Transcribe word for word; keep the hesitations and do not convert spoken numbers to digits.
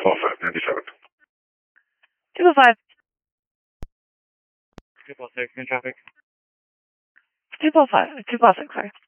Call five ninety-seven. two oh five. two oh six in traffic. two oh five. two oh six, sorry.